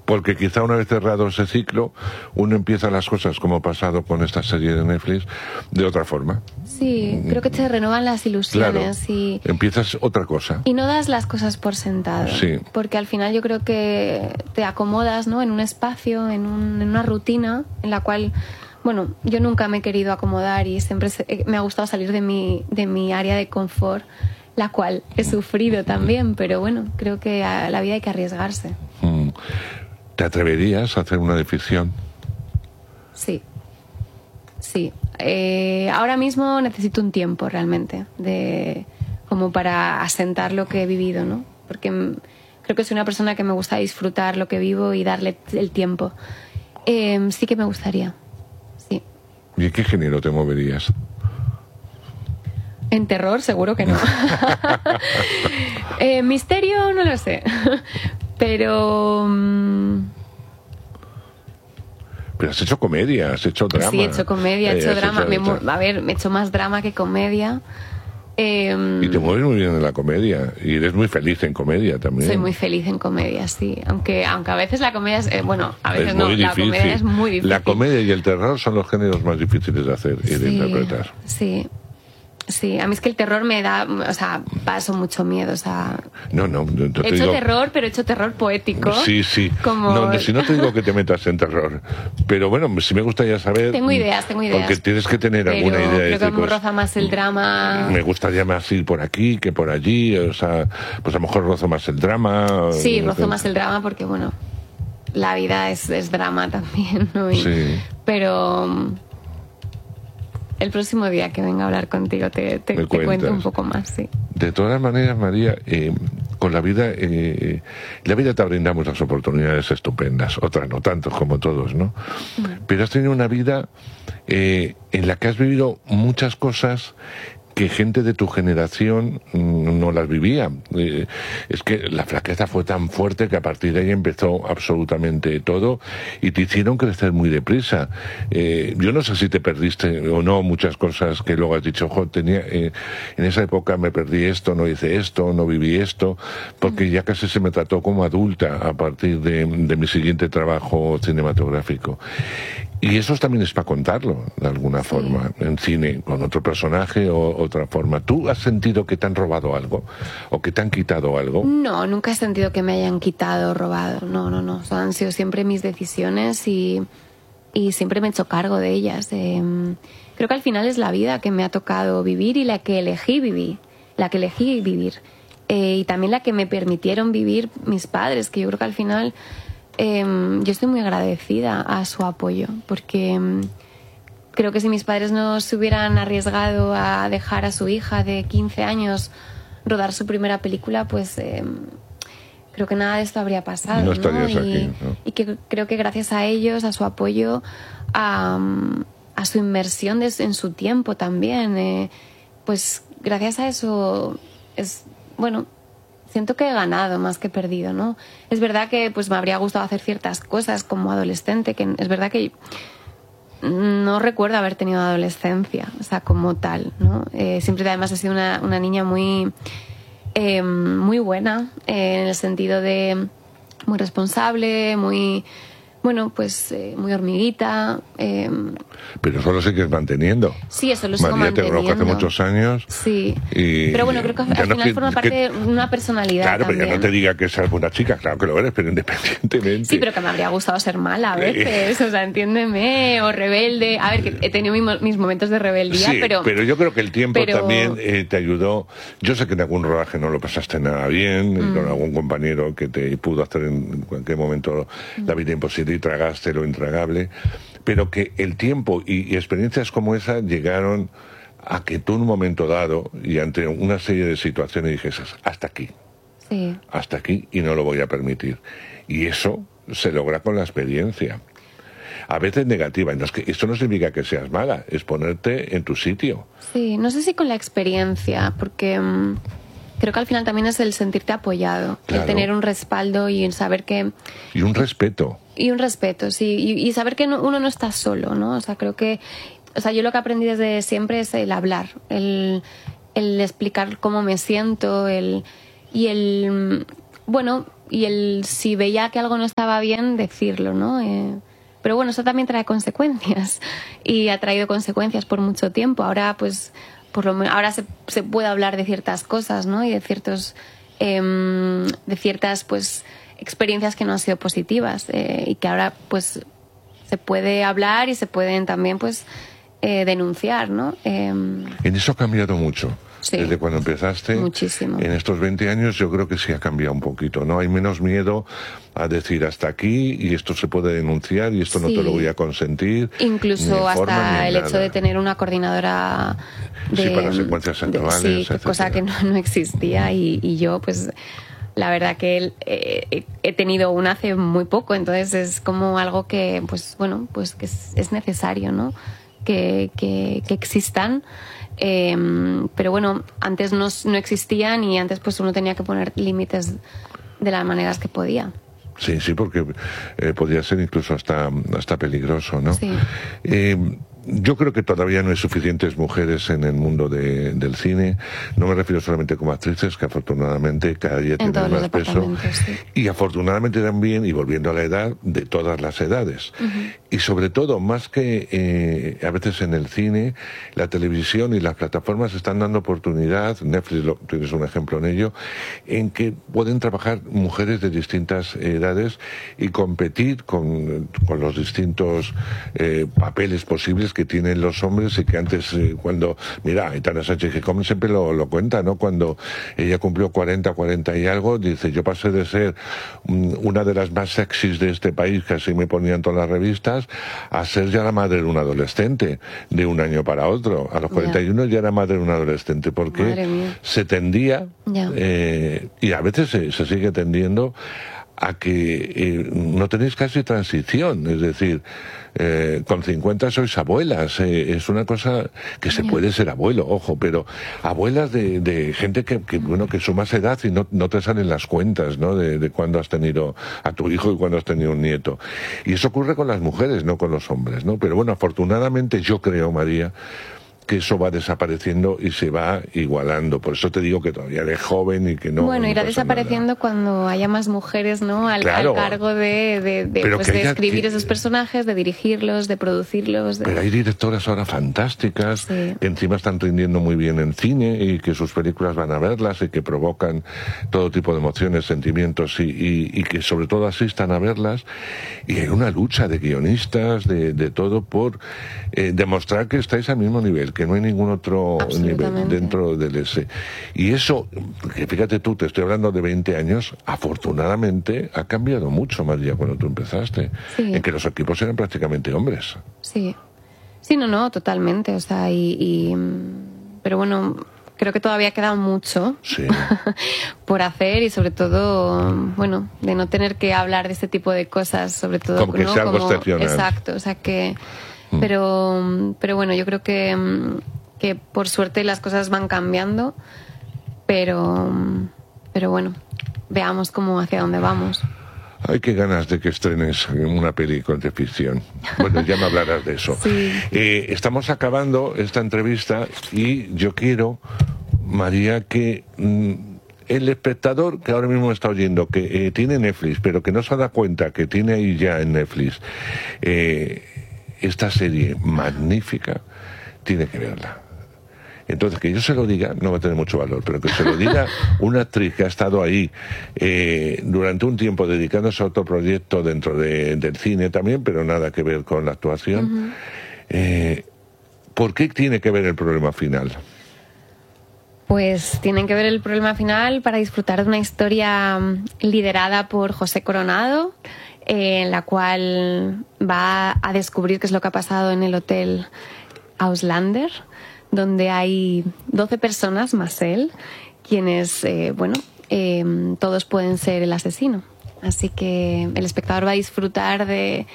Porque quizá una vez cerrado ese ciclo, uno empieza las cosas, como ha pasado con esta serie de Netflix, de otra forma. Sí, creo que te renuevan las ilusiones. Claro, y empiezas otra cosa. Y no das las cosas por sentado. Sí. Porque al final yo creo que te acomodas, ¿no?, en un espacio, en una rutina en la cual, bueno, yo nunca me he querido acomodar y siempre me ha gustado salir de mi área de confort, la cual he sufrido también, pero bueno, creo que a la vida hay que arriesgarse. ¿Te atreverías a hacer una decisión? Sí. Ahora mismo necesito un tiempo realmente como para asentar lo que he vivido, ¿no? Porque creo que soy una persona que me gusta disfrutar lo que vivo y darle el tiempo. Sí que me gustaría, sí. ¿Y en qué género te moverías? En terror seguro que no. Misterio no lo sé. Pero has hecho comedia, has hecho drama. Sí, he hecho comedia, he hecho drama. Me he hecho más drama que comedia. Y te mueves muy bien en la comedia. Y eres muy feliz en comedia también. Soy muy feliz en comedia, sí. Aunque a veces la comedia es... a veces es no, muy difícil. La comedia es muy difícil. La comedia y el terror son los géneros más difíciles de hacer y de interpretar. Sí. Sí, a mí es que el terror me da, paso mucho miedo, No, he hecho terror, pero he hecho terror poético. Sí. No, si no te digo que te metas en terror, pero bueno, sí me gustaría saber... Tengo ideas. Porque tienes que tener alguna idea. Creo que me roza más el drama. Me gustaría más ir por aquí que por allí, pues a lo mejor rozo más el drama. Sí, rozo más el drama porque, bueno, la vida es drama también, ¿no? Sí. Pero... el próximo día que venga a hablar contigo te cuento un poco más, sí. De todas maneras, María, con la vida te brinda muchas oportunidades estupendas, otras no tanto como todos, ¿no? Pero has tenido una vida en la que has vivido muchas cosas que gente de tu generación no las vivía. Es que la flaqueza fue tan fuerte que a partir de ahí empezó absolutamente todo y te hicieron crecer muy deprisa. Yo no sé si te perdiste o no muchas cosas que luego has dicho, en esa época me perdí esto, no hice esto, no viví esto, porque ya casi se me trató como adulta a partir de mi siguiente trabajo cinematográfico. Y eso también es para contarlo, de alguna forma, en cine, con otro personaje o otra forma. ¿Tú has sentido que te han robado algo? ¿O que te han quitado algo? No, nunca he sentido que me hayan quitado o robado. No. O sea, han sido siempre mis decisiones y siempre me he hecho cargo de ellas. Creo que al final es la vida que me ha tocado vivir y la que elegí vivir. Y también la que me permitieron vivir mis padres, que yo creo que al final... yo estoy muy agradecida a su apoyo porque creo que si mis padres no se hubieran arriesgado a dejar a su hija de 15 años rodar su primera película, pues creo que nada de esto habría pasado. No estarías aquí, ¿no? Y que creo que gracias a ellos, a su apoyo, a su inmersión en su tiempo también, pues gracias a eso siento que he ganado más que perdido, ¿no? Es verdad que pues me habría gustado hacer ciertas cosas como adolescente, que es verdad que no recuerdo haber tenido adolescencia, como tal, ¿no? Siempre además he sido una niña muy buena, en el sentido de muy responsable, muy hormiguita. Pero eso lo sigues manteniendo. Sí, eso lo sigo manteniendo. María te conozco hace muchos años. Sí. Pero bueno, creo que al final forma parte de una personalidad. Claro, también. pero ya no te diga que seas buena chica, claro que lo eres, pero independientemente. Sí, pero que me habría gustado ser mala a veces, entiéndeme, o rebelde. A ver, que he tenido mis momentos de rebeldía, sí, pero yo creo que el tiempo también te ayudó. Yo sé que en algún rodaje no lo pasaste nada bien, con algún compañero que te pudo hacer en cualquier momento la vida imposible y tragaste lo intragable, pero que el tiempo y experiencias como esa llegaron a que tú en un momento dado y ante una serie de situaciones dijeses hasta aquí, hasta aquí y no lo voy a permitir. Y eso se logra con la experiencia. A veces negativa. Esto no significa que seas mala, es ponerte en tu sitio. Sí, no sé si con la experiencia, porque creo que al final también es el sentirte apoyado, claro. El tener un respaldo y saber que... Y un respeto. Y un respeto, sí. Y saber que uno no está solo, ¿no? O sea, creo que... O sea, yo lo que aprendí desde siempre es el hablar, el explicar cómo me siento, bueno, si veía que algo no estaba bien, decirlo, ¿no? Pero bueno, eso también trae consecuencias y ha traído consecuencias por mucho tiempo. Ahora, pues, ahora se puede hablar de ciertas cosas, ¿no? Y de ciertas, pues, experiencias que no han sido positivas y que ahora, pues, se puede hablar y se pueden también, pues, denunciar, ¿no? En eso ha cambiado mucho. Sí, desde cuando empezaste. Muchísimo. En estos 20 años yo creo que sí ha cambiado un poquito, ¿no? Hay menos miedo a decir hasta aquí y esto se puede denunciar y esto no te lo voy a consentir. Incluso hasta el hecho de tener una coordinadora para secuencias actuales, sí, etcétera. Cosa que no existía y yo, pues, la verdad que he tenido una hace muy poco, entonces es como algo que, pues, bueno, pues que es necesario, ¿no? Que existan. Pero bueno, antes no existían y antes pues uno tenía que poner límites de las maneras que podía. Sí, porque podía ser incluso hasta peligroso, ¿no? Sí. Yo creo que todavía no hay suficientes mujeres en el mundo del cine. No me refiero solamente como actrices, que afortunadamente cada día tienen más peso. Sí. Y afortunadamente también, y volviendo a la edad, de todas las edades. Uh-huh. Y sobre todo, más que a veces en el cine, la televisión y las plataformas están dando oportunidad, Netflix tienes un ejemplo en ello, en que pueden trabajar mujeres de distintas edades y competir con los distintos papeles posibles que tienen los hombres y que antes, cuando, mira, Aitana Sánchez Gijón siempre lo cuenta, ¿no? Cuando ella cumplió 40 y algo, dice, yo pasé de ser una de las más sexys de este país, que así me ponían todas las revistas, a ser ya la madre de un adolescente, de un año para otro. A los 41 ya era madre de un adolescente, porque se tendía, y a veces se sigue tendiendo, a que no tenéis casi transición, es decir, con 50 sois abuelas, es una cosa que se puede ser abuelo, ojo, pero abuelas de gente que sumas edad y no te salen las cuentas, ¿no? De cuándo has tenido a tu hijo y cuándo has tenido un nieto. Y eso ocurre con las mujeres, no con los hombres, ¿no? Pero bueno, afortunadamente yo creo, María, que eso va desapareciendo y se va igualando. Por eso te digo que todavía eres joven y que no... Bueno, irá desapareciendo nada cuando haya más mujeres, ¿no? Al cargo de escribir esos personajes, de dirigirlos, de producirlos. Pero hay directoras ahora fantásticas, que encima están rindiendo muy bien en cine y que sus películas van a verlas y que provocan todo tipo de emociones, sentimientos y que sobre todo asistan a verlas. Y hay una lucha de guionistas, de todo, por demostrar que estáis al mismo nivel, que no hay ningún otro nivel dentro del ese. Y eso, que fíjate tú, te estoy hablando de 20 años, afortunadamente ha cambiado mucho, María, cuando tú empezaste, en que los equipos eran prácticamente hombres. Sí, no, totalmente, o sea, pero bueno, creo que todavía queda mucho por hacer y sobre todo, bueno, de no tener que hablar de este tipo de cosas, sobre todo... Como que sea algo excepcional. Exacto, o sea que... Pero bueno, yo creo que por suerte las cosas van cambiando, pero bueno, veamos hacia dónde vamos. Ay, qué ganas de que estrenes una película de ficción. Bueno, ya me hablarás de eso. Sí. Estamos acabando esta entrevista y yo quiero, María, que el espectador que ahora mismo está oyendo, que tiene Netflix, pero que no se da cuenta que tiene ahí ya en Netflix esta serie magnífica, tiene que verla. Entonces, que yo se lo diga no va a tener mucho valor, pero que se lo diga una actriz que ha estado ahí durante un tiempo dedicándose a otro proyecto dentro del cine también, pero nada que ver con la actuación. ¿Por qué tiene que ver el problema final? Pues tienen que ver el problema final para disfrutar de una historia liderada por José Coronado, en la cual va a descubrir qué es lo que ha pasado en el hotel Auslander, donde hay 12 personas más él, quienes, todos pueden ser el asesino. Así que el espectador va a disfrutar de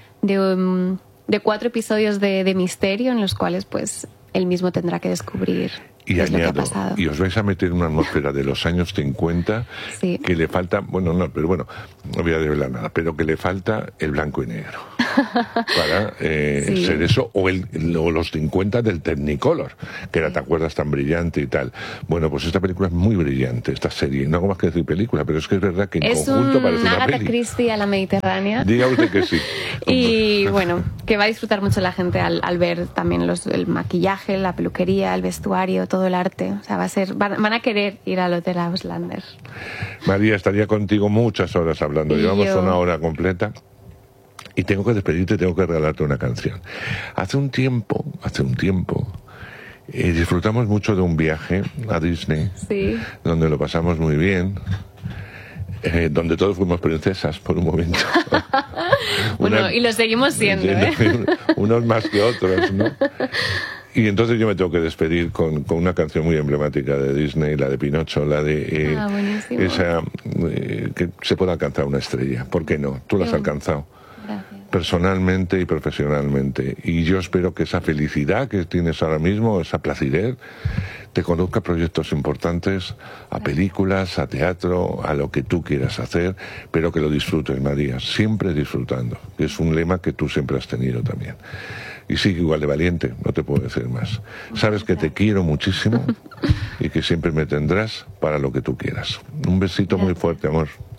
4 episodios de misterio en los cuales, pues, él mismo tendrá que descubrir. Y añado, y os vais a meter en una atmósfera de los años 50 que le falta, no voy a revelar nada, pero que le falta el blanco y negro. para ser eso, o los 50 del Technicolor, que era, ¿te acuerdas?, tan brillante y tal. Bueno, pues esta película es muy brillante, esta serie. No hago más que decir película, pero es que es verdad que en conjunto parece una Agatha peli. Christie a la mediterránea. Diga usted que sí. Y bueno, que va a disfrutar mucho la gente al ver también el maquillaje, la peluquería, el vestuario, todo el arte. O sea, van a querer ir al Hotel Auslander. María, estaría contigo muchas horas hablando. Llevamos una hora completa. Y tengo que despedirte, tengo que regalarte una canción. Hace un tiempo, disfrutamos mucho de un viaje a Disney, sí, donde lo pasamos muy bien, donde todos fuimos princesas por un momento. Bueno, y lo seguimos siendo, unos más que otros, ¿no? Y entonces yo me tengo que despedir con una canción muy emblemática de Disney, la de Pinocho, la de esa que se puede alcanzar una estrella. ¿Por qué no? Tú la has alcanzado. Gracias. Personalmente y profesionalmente. Y yo espero que esa felicidad que tienes ahora mismo, esa placidez, te conduzca a proyectos importantes, a películas, a teatro, a lo que tú quieras hacer, pero que lo disfrutes, María, siempre disfrutando, que es un lema que tú siempre has tenido también. Y sigue igual de valiente, no te puedo decir más. Sabes que te quiero muchísimo y que siempre me tendrás para lo que tú quieras. Un besito muy fuerte, amor.